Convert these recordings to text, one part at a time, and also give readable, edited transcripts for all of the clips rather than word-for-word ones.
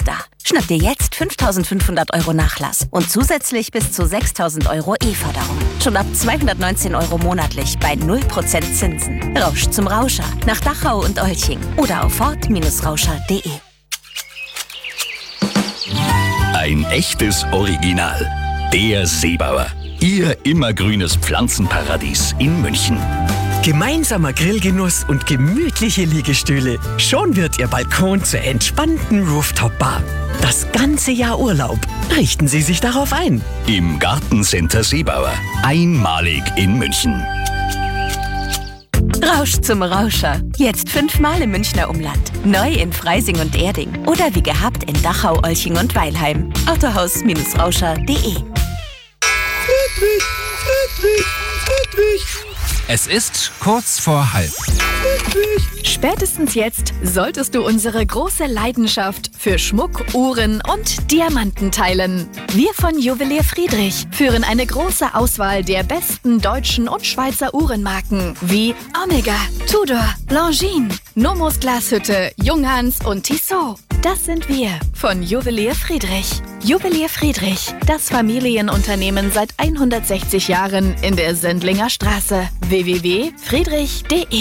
da. Schnapp dir jetzt 5.500 € Nachlass und zusätzlich bis zu 6.000 € E-Förderung. Schon ab 219 € monatlich bei 0% Zinsen. Rausch zum Rauscher nach Dachau und Olching oder auf ford-rauscher.de. Ein echtes Original. Der Seebauer. Ihr immergrünes Pflanzenparadies in München. Gemeinsamer Grillgenuss und gemütliche Liegestühle. Schon wird Ihr Balkon zur entspannten Rooftop-Bar. Das ganze Jahr Urlaub. Richten Sie sich darauf ein. Im Gartencenter Seebauer. Einmalig in München. Rausch zum Rauscher. Jetzt 5-mal im Münchner Umland. Neu in Freising und Erding. Oder wie gehabt in Dachau, Olching und Weilheim. Autohaus-rauscher.de. Friedrich. Es ist kurz vor 12:30. Spätestens jetzt solltest du unsere große Leidenschaft für Schmuck, Uhren und Diamanten teilen. Wir von Juwelier Friedrich führen eine große Auswahl der besten deutschen und Schweizer Uhrenmarken wie Omega, Tudor, Longines, Nomos Glashütte, Junghans und Tissot. Das sind wir von Juwelier Friedrich. Juwelier Friedrich, das Familienunternehmen seit 160 Jahren in der Sendlinger Straße. www.friedrich.de.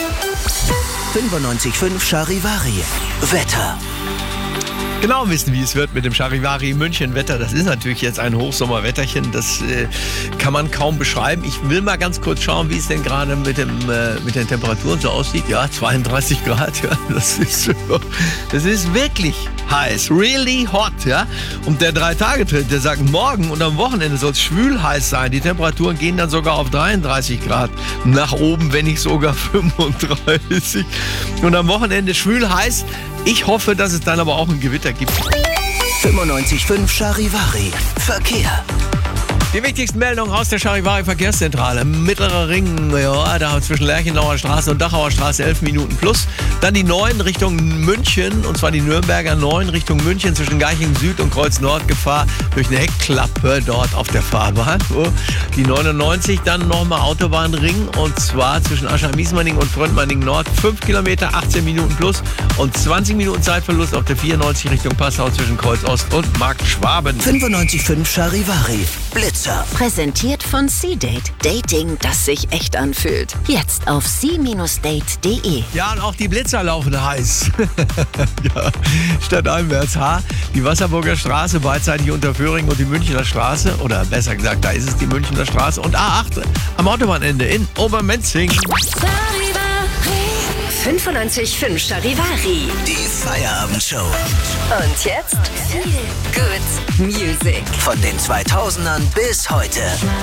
95.5 Charivari. Wetter. Genau wissen, wie es wird mit dem Charivari München Wetter. Das ist natürlich jetzt ein Hochsommerwetterchen. Das kann man kaum beschreiben. Ich will mal ganz kurz schauen, wie es denn gerade mit den Temperaturen so aussieht. Ja, 32 Grad. Ja, das ist wirklich heiß. Really hot. Ja. Und der 3-Tage-Trend, der sagt, morgen und am Wochenende soll es schwül heiß sein. Die Temperaturen gehen dann sogar auf 33 Grad nach oben, wenn nicht sogar 35. Und am Wochenende schwül heiß. Ich hoffe, dass es dann aber auch ein Gewitter gibt. 95.5 Charivari. Verkehr. Die wichtigsten Meldungen aus der Charivari Verkehrszentrale. Mittlerer Ring, ja, da zwischen Lerchenauer Straße und Dachauer Straße 11 Minuten plus. Dann die 9 Richtung München, und zwar die Nürnberger 9 Richtung München zwischen Garching Süd und Kreuz Nord. Gefahr durch eine Heckklappe dort auf der Fahrbahn. Die 99, dann nochmal Autobahnring, und zwar zwischen Aschheim-Miesmanning und Fröntmanning Nord. 5 Kilometer, 18 Minuten plus und 20 Minuten Zeitverlust auf der 94 Richtung Passau zwischen Kreuz Ost und Markt Schwaben. 95.5 Charivari. Blitzer. Präsentiert von C-Date. Dating, das sich echt anfühlt. Jetzt auf c-date.de. Ja, und auch die Blitzer laufen heiß. Ja, stadteinwärts. Die Wasserburger Straße, beidseitig unter Föhring und die Münchner Straße. Oder besser gesagt, da ist es die Münchner Straße. Und A8 am Autobahnende in Obermenzing. 95.5 Charivari. Die Feierabendshow. Und jetzt Good Music. Von den 2000ern bis heute.